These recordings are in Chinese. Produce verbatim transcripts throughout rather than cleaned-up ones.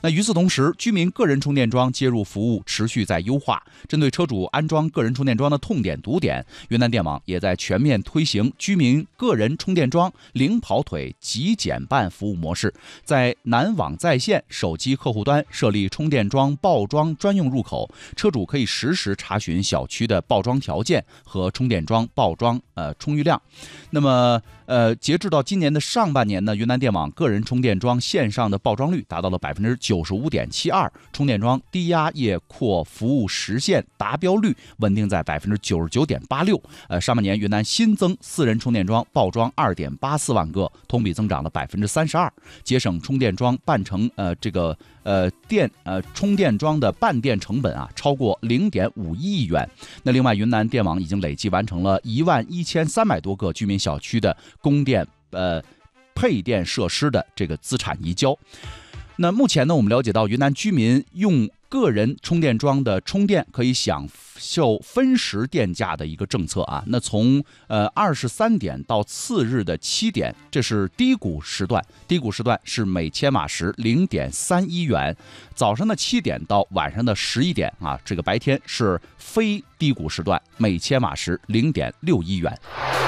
那与此同时，居民个人充电桩接入服务持续在优化。针对车主安装个人充电桩的痛点堵点，云南电网也在全面推行居民个人充电桩零跑腿极简办服务模式，在南网在线手机客户端设立充电桩报装专用入口，车主可以实时查询小区的报装条件和充电桩报装呃充裕量。那么呃，截至到今年的上半年呢，云南电网个人充电桩线上的报装率达到了百分之九十五点七二，充电桩低压液扩服务实现达标率稳定在百分之九十九点八六。呃，上半年云南新增私人充电桩报装二点八四万个，同比增长了百分之三十二，节省充电桩半成呃这个呃电呃充电桩的办电成本啊超过零点五一亿元。那另外，云南电网已经累计完成了一万一千三百多个居民小区的供电呃配电设施的这个资产移交。那目前呢，我们了解到云南居民用个人充电桩的充电可以享受分时电价的一个政策啊。那从呃二十三点到次日的七点，这是低谷时段，低谷时段是每千瓦时零点三一元。早上的七点到晚上的十一点啊，这个白天是非低谷时段，每千瓦时零点六一元。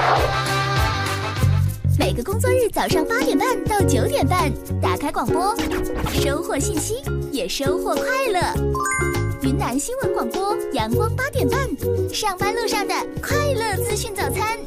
每个工作日早上八点半到九点半，打开广播，收获信息，也收获快乐。云南新闻广播，阳光八点半，上班路上的快乐资讯早餐。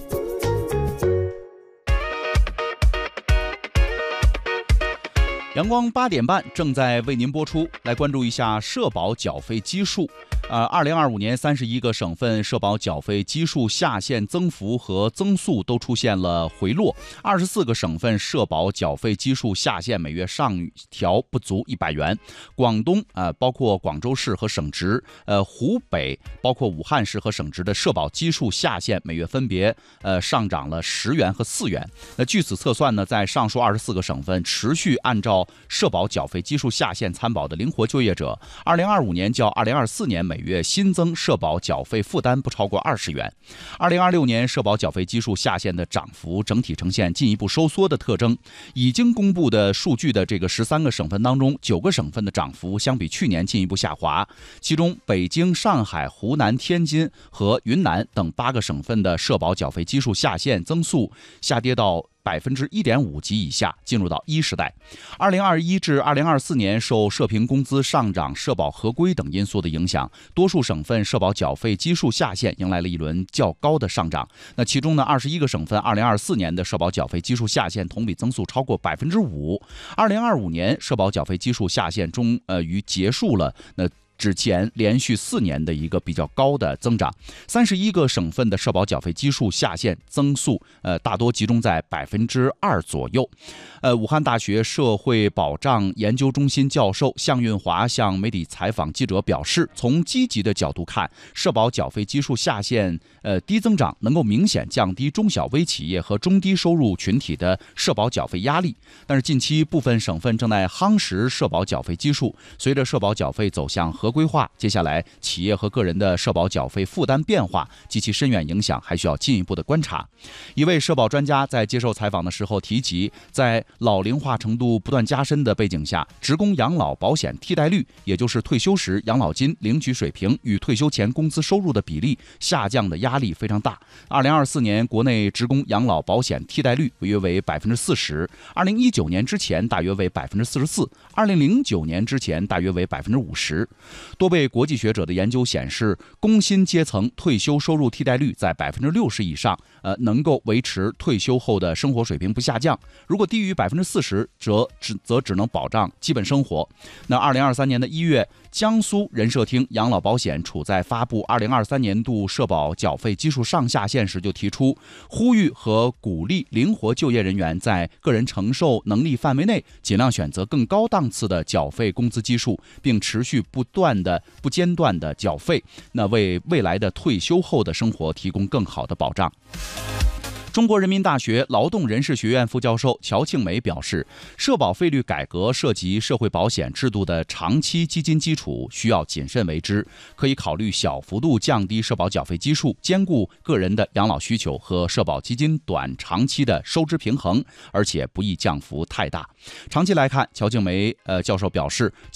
阳光八点半正在为您播出，来关注一下社保缴费基数。呃，二零二五年三十一个省份社保缴费基数下限增幅和增速都出现了回落，二十四个省份社保缴费基数下限每月上调不足一百元。广东呃，包括广州市和省直，呃，湖北包括武汉市和省直的社保基数下限每月分别呃上涨了十元和四元。那据此测算呢，在上述二十四个省份持续按照社保缴费基数下限参保的灵活就业者，二零二五年较二零二四年每月新增社保缴费负担不超过二十元。二零二六年社保缴费基数下限的涨幅整体呈现进一步收缩的特征。已经公布的数据的这个十三个省份当中，九个省份的涨幅相比去年进一步下滑，其中北京、上海、湖南、天津和云南等八个省份的社保缴费基数下限增速下跌到百分之一点五及以下，进入到一时代。二零二一至二零二四年，受社平工资上涨、社保合规等因素的影响，多数省份社保缴费基数下限迎来了一轮较高的上涨。那其中呢，二十一个省份二零二四年的社保缴费基数下限同比增速超过百分之五。二零二五年社保缴费基数下限终呃于结束了那。之前连续四年的一个比较高的增长，三十一个省份的社保缴费基数下限增速，呃，大多集中在百分之二左右。呃，武汉大学社会保障研究中心教授向运华向媒体采访记者表示，从积极的角度看，社保缴费基数下限呃低增长能够明显降低中小微企业和中低收入群体的社保缴费压力。但是近期部分省份正在夯实社保缴费基数，随着社保缴费走向合规化，接下来企业和个人的社保缴费负担变化及其深远影响还需要进一步的观察。一位社保专家在接受采访的时候提及，在老龄化程度不断加深的背景下，职工养老保险替代率，也就是退休时养老金领取水平与退休前工资收入的比例下降的压力非常大。二零二四年国内职工养老保险替代率约为百分之四十，二零一九年之前大约为百分之四十四，二零零九年之前大约为百分之五十。多位国际学者的研究显示，工薪阶层退休收入替代率在百分之六十以上，呃，能够维持退休后的生活水平不下降。如果低于百分之四十，则只则只能保障基本生活。那二零二三年的一月，江苏人社厅养老保险处在发布二零二三年度社保缴费基数上下限时就提出，呼吁和鼓励灵活就业人员在个人承受能力范围内，尽量选择更高档次的缴费工资基数，并持续不断的、不间断的缴费，那为未来的退休后的生活提供更好的保障。中国人民大学劳动人事学院副教授乔庆梅表示，社保费率改革涉及社会保险制度的长期基金基础，需要谨慎为之，可以考虑小幅度降低社保缴费基数，兼顾个人的养老需求和社保基金短长期的收支平衡，而且不宜降幅太大。长期来看，乔庆梅呃教授表示，